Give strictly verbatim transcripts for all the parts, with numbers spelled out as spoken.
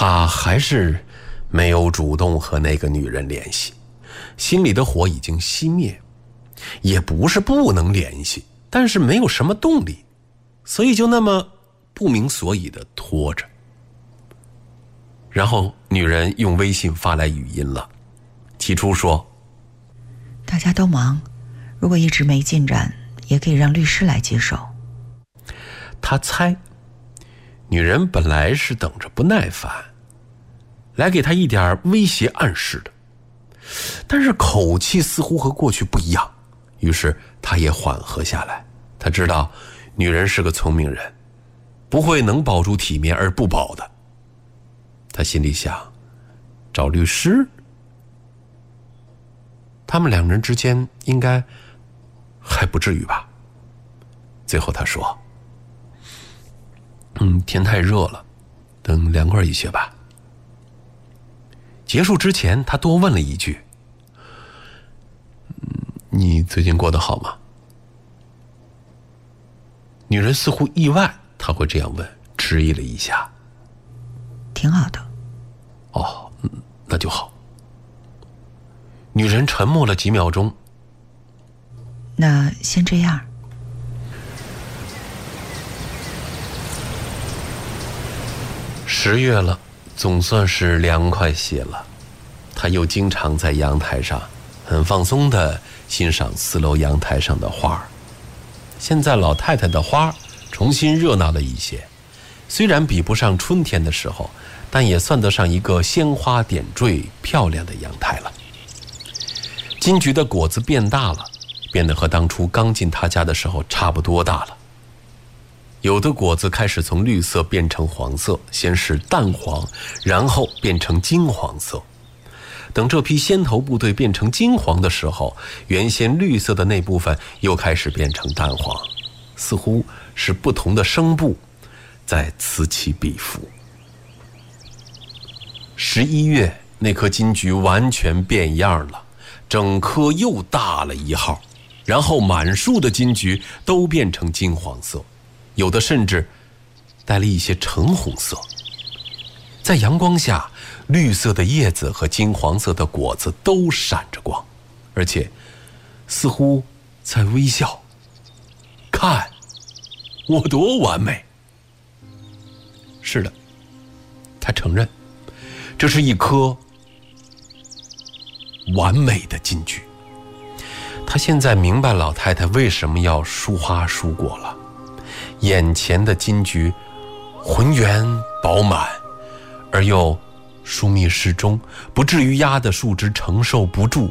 他还是没有主动和那个女人联系，心里的火已经熄灭，也不是不能联系，但是没有什么动力，所以就那么不明所以的拖着。然后女人用微信发来语音了，提出说， 大家都忙，如果一直没进展，也可以让律师来接手。 他猜女人本来是等着不耐烦来给他一点威胁暗示的，但是口气似乎和过去不一样，于是他也缓和下来。他知道女人是个聪明人，不会能保住体面而不保的。他心里想，找律师，他们两人之间应该还不至于吧。最后他说，嗯，天太热了，等凉快一些吧。结束之前他多问了一句，嗯，你最近过得好吗？女人似乎意外他会这样问，迟疑了一下， 挺好的。 哦，那就好。女人沉默了几秒钟， 那先这样。 十月了，总算是凉快些了。他又经常在阳台上很放松地欣赏四楼阳台上的花。现在老太太的花重新热闹了一些，虽然比不上春天的时候，但也算得上一个鲜花点缀漂亮的阳台了。金桔的果子变大了，变得和当初刚进他家的时候差不多大了。有的果子开始从绿色变成黄色，先是淡黄，然后变成金黄色。等这批先头部队变成金黄的时候，原先绿色的那部分又开始变成淡黄，似乎是不同的声部在此起彼伏。十一月，那颗金桔完全变样了，整颗又大了一号，然后满树的金桔都变成金黄色，有的甚至带了一些橙红色。在阳光下，绿色的叶子和金黄色的果子都闪着光，而且似乎在微笑。看，我多完美！是的，他承认，这是一颗完美的金桔。他现在明白老太太为什么要疏花疏果了。眼前的金桔浑圆饱满，而又疏密适中，不至于压得树枝承受不住。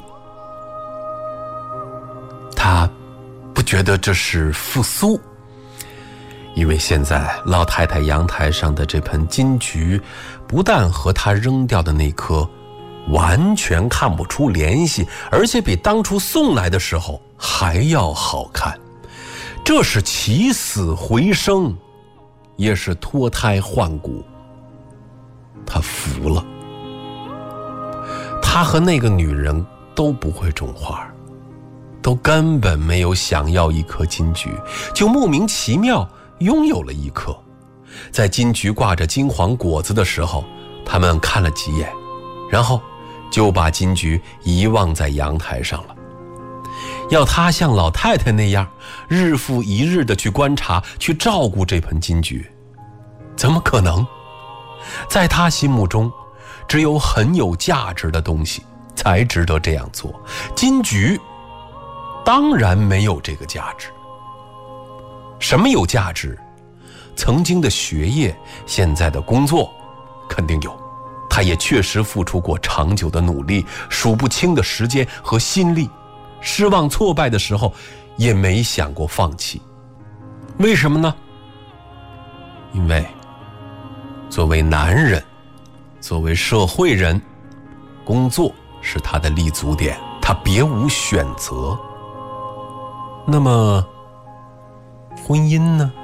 他不觉得这是复苏，因为现在老太太阳台上的这盆金桔不但和她扔掉的那颗完全看不出联系，而且比当初送来的时候还要好看。这是起死回生，也是脱胎换骨。他服了。他和那个女人都不会种花，都根本没有想要一颗金桔，就莫名其妙拥有了一颗。在金桔挂着金黄果子的时候，他们看了几眼，然后就把金桔遗忘在阳台上了。要他像老太太那样日复一日地去观察，去照顾这盆金桔，怎么可能？在他心目中，只有很有价值的东西才值得这样做。金桔当然没有这个价值。什么有价值？曾经的学业，现在的工作肯定有。他也确实付出过长久的努力，数不清的时间和心力。失望挫败的时候也没想过放弃。为什么呢？因为作为男人，作为社会人，工作是他的立足点，他别无选择。那么婚姻呢？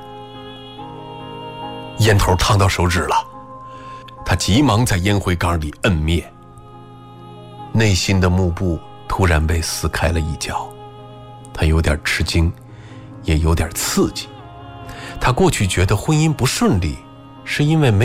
烟头烫到手指了，他急忙在烟灰缸里摁灭。内心的幕布突然被撕开了一角，他有点吃惊，也有点刺激。他过去觉得婚姻不顺利，是因为没